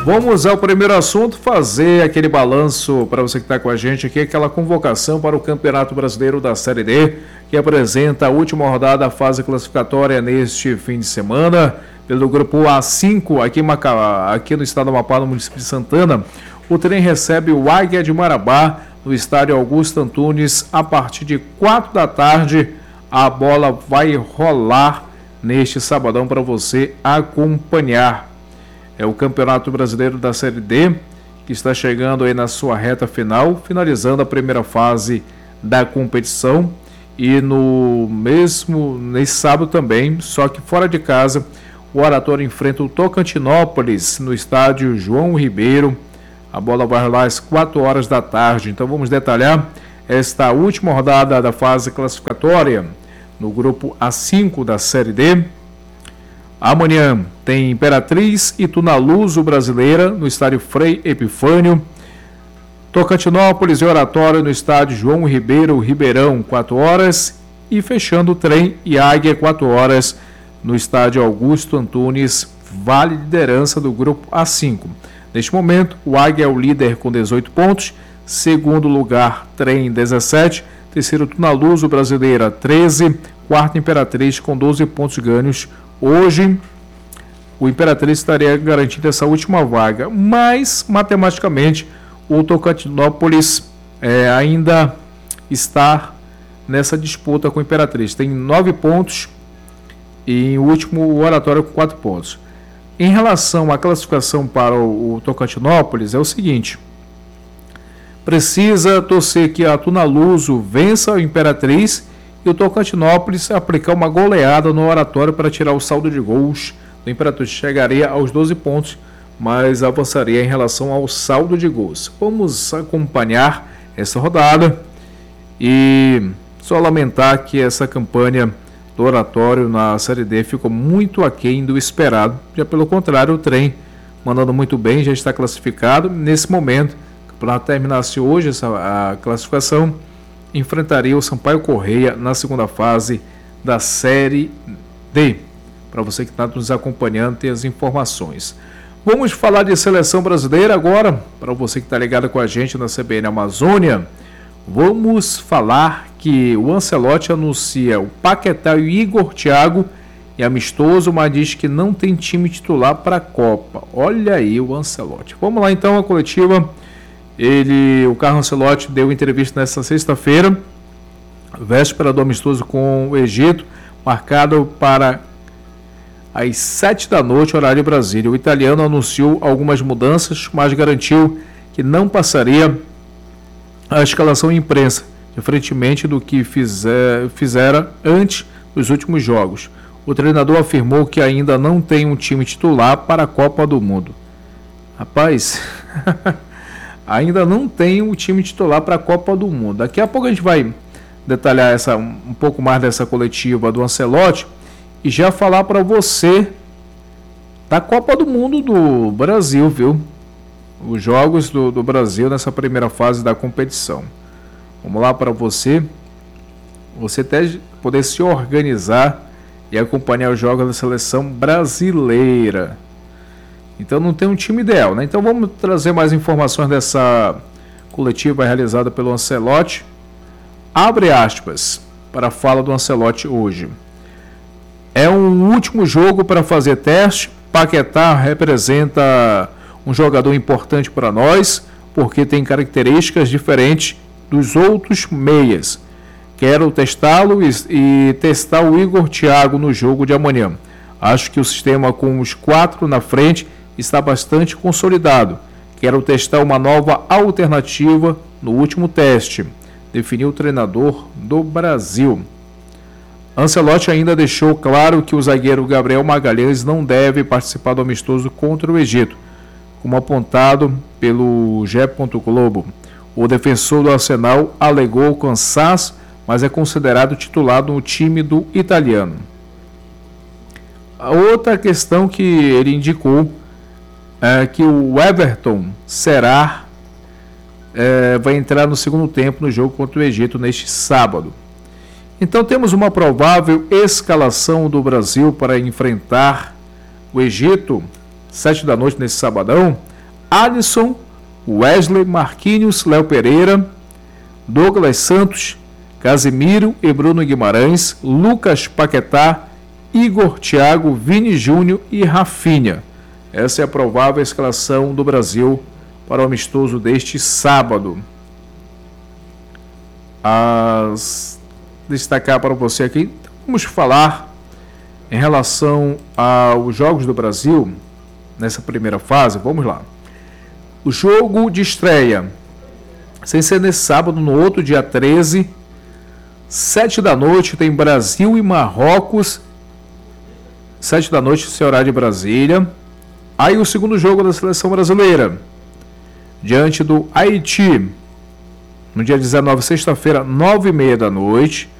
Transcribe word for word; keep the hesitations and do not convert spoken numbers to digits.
Vamos ao primeiro assunto, fazer aquele balanço para você que está com a gente aqui, aquela convocação para o Campeonato Brasileiro da Série D, que apresenta a última rodada da fase classificatória neste fim de semana, pelo grupo A cinco, aqui, em Maca... aqui no estado do Amapá, no município de Santana. O trem recebe o Águia de Marabá, no estádio Augusto Antunes, a partir de quatro da tarde. A bola vai rolar neste sabadão para você acompanhar. É o Campeonato Brasileiro da Série D, que está chegando aí na sua reta final, finalizando a primeira fase da competição. E no mesmo, nesse sábado também, só que fora de casa, o Oratório enfrenta o Tocantinópolis no estádio João Ribeiro. A bola vai rolar às quatro horas da tarde. Então vamos detalhar esta última rodada da fase classificatória no grupo A cinco da Série D. Amanhã tem Imperatriz e Tunaluso Brasileira no estádio Frei Epifânio. Tocantinópolis e Oratório no estádio João Ribeiro Ribeirão, quatro horas. E fechando o trem e Águia, quatro horas, no estádio Augusto Antunes, vale liderança do grupo A cinco. Neste momento, o Águia é o líder com dezoito pontos. Segundo lugar, Trem, dezessete. Terceiro, Tunaluso Brasileira, treze. Quarto, Imperatriz com doze pontos ganhos. Hoje, o Imperatriz estaria garantindo essa última vaga, mas, matematicamente, o Tocantinópolis é, ainda está nessa disputa com o Imperatriz. Tem nove pontos e, em último, o Oratório com quatro pontos. Em relação à classificação para o, o Tocantinópolis, é o seguinte: precisa torcer que a Tunaluso vença o Imperatriz e o Tocantinópolis aplicar uma goleada no Oratório para tirar o saldo de gols do Imperatriz. Chegaria aos doze pontos, mas avançaria em relação ao saldo de gols. Vamos acompanhar essa rodada e só lamentar que essa campanha do Oratório na Série D ficou muito aquém do esperado. Já pelo contrário, o Trem mandando muito bem, já está classificado. Nesse momento, para terminar-se hoje essa, a classificação, enfrentaria o Sampaio Correia na segunda fase da Série D. Para você que está nos acompanhando, ter as informações. Vamos falar de seleção brasileira agora. Para você que está ligado com a gente na C B N Amazônia, vamos falar que o Ancelotti anuncia o Paquetá e o Igor Thiago e amistoso, mas diz que não tem time titular para a Copa. Olha aí o Ancelotti. Vamos lá então, a coletiva. Ele, o Carlo Ancelotti deu entrevista nesta sexta-feira, véspera do amistoso com o Egito, marcado para às sete da noite, horário de Brasília. O italiano anunciou algumas mudanças, mas garantiu que não passaria a escalação em imprensa, diferentemente do que fizer, fizera antes dos últimos jogos. O treinador afirmou que ainda não tem um time titular para a Copa do Mundo. Rapaz... ainda não tem um time titular para a Copa do Mundo. Daqui a pouco a gente vai detalhar essa, um pouco mais dessa coletiva do Ancelotti e já falar para você da Copa do Mundo do Brasil, viu? Os jogos do, do Brasil nessa primeira fase da competição. Vamos lá para você, você até poder se organizar e acompanhar os jogos da seleção brasileira. Então não tem um time ideal, né? Então vamos trazer mais informações dessa coletiva realizada pelo Ancelotti. Abre aspas para a fala do Ancelotti hoje. É um último jogo para fazer teste. Paquetá representa um jogador importante para nós, porque tem características diferentes dos outros meias. Quero testá-lo e, e testar o Igor Thiago no jogo de amanhã. Acho que o sistema com os quatro na frente está bastante consolidado. Quero testar uma nova alternativa no último teste, definiu o treinador do Brasil. Ancelotti ainda deixou claro que o zagueiro Gabriel Magalhães não deve participar do amistoso contra o Egito, como apontado pelo G E. Globo. O defensor do Arsenal alegou cansaço, mas é considerado titular no time do italiano. A outra questão que ele indicou é que o Everton será, é, vai entrar no segundo tempo no jogo contra o Egito neste sábado. Então temos uma provável escalação do Brasil para enfrentar o Egito, sete da noite nesse sabadão. Alisson, Wesley, Marquinhos, Léo Pereira, Douglas Santos, Casimiro e Bruno Guimarães, Lucas Paquetá, Igor Thiago, Vini Júnior e Rafinha. Essa é a provável escalação do Brasil para o amistoso deste sábado. As... Destacar para você aqui, vamos falar em relação aos jogos do Brasil nessa primeira fase. Vamos lá. O jogo de estreia, sem ser nesse sábado, no outro dia treze, sete da noite, tem Brasil e Marrocos. sete da noite, esse horário de Brasília. Aí o segundo jogo da seleção brasileira, diante do Haiti, no dia dezenove, sexta-feira, nove e meia da noite.